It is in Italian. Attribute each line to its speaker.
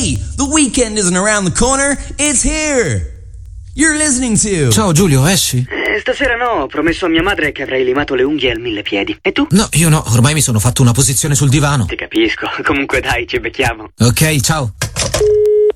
Speaker 1: Hey, the weekend isn't around the corner, it's here! You're listening to...
Speaker 2: Ciao Giulio, esci?
Speaker 3: Stasera no, ho promesso a mia madre che avrei limato le unghie al 1000 piedi. E tu?
Speaker 2: No, io no, ormai mi sono fatto una posizione sul divano.
Speaker 3: Ti capisco, comunque dai, ci becchiamo.
Speaker 2: Ok, ciao.